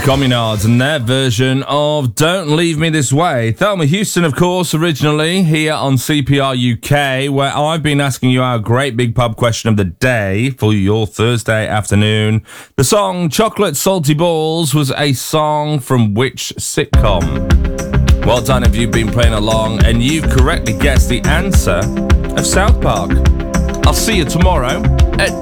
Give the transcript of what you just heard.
Communards and their version of Don't Leave Me This Way. Thelma Houston, of course, originally here on CPR UK, where I've been asking you our great big pub question of the day for your Thursday afternoon. The song Chocolate Salty Balls was a song from which sitcom? Well done if you've been playing along and you've correctly guessed the answer of South Park. I'll see you tomorrow at